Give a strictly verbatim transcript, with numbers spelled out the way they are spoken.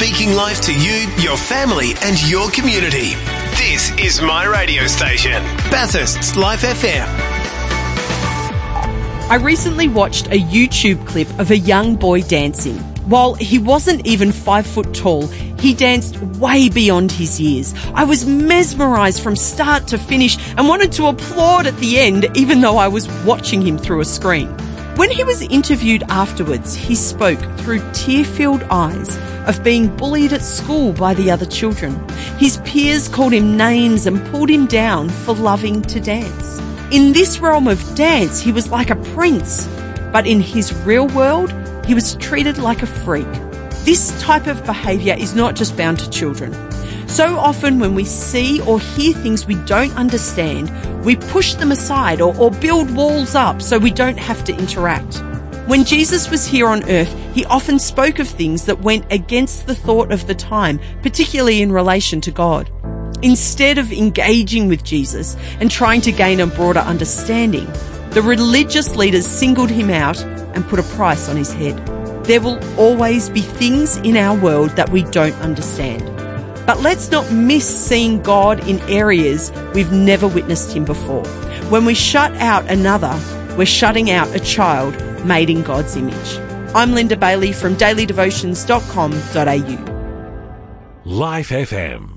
speaking life to you, your family and your community. This is my radio station, Bathurst's Life F M. I recently watched a YouTube clip of a young boy dancing. While he wasn't even five foot tall, he danced way beyond his years. I was mesmerised from start to finish and wanted to applaud at the end, even though I was watching him through a screen. When he was interviewed afterwards, he spoke through tear-filled eyes of being bullied at school by the other children. His peers called him names and pulled him down for loving to dance. In this realm of dance, he was like a prince, but in his real world, he was treated like a freak. This type of behaviour is not just bound to children. So often when we see or hear things we don't understand, we push them aside or, or build walls up so we don't have to interact. When Jesus was here on earth, he often spoke of things that went against the thought of the time, particularly in relation to God. Instead of engaging with Jesus and trying to gain a broader understanding, the religious leaders singled him out and put a price on his head. There will always be things in our world that we don't understand. But let's not miss seeing God in areas we've never witnessed him before. When we shut out another, we're shutting out a child made in God's image. I'm Linda Bailey from daily devotions dot com dot a u. Life F M.